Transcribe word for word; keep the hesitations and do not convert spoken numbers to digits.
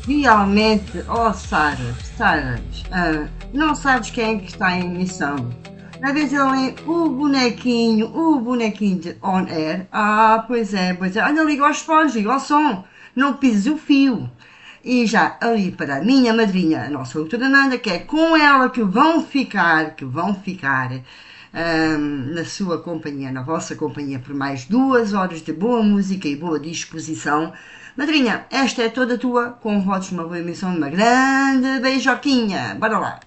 Realmente, oh Sara, Sara, ah, não sabes quem é que está em missão? Na vez ele, o bonequinho, o bonequinho de on air. Ah, pois é, pois é. Olha, liga os fones, liga o som, não pises o fio. E já ali para a minha madrinha, a nossa doutora Nanda, que é com ela que vão ficar, que vão ficar ahm, na sua companhia, na vossa companhia, por mais duas horas de boa música e boa disposição. Madrinha, esta é toda tua, com votos de uma boa emissão, de uma grande beijoquinha. Bora lá!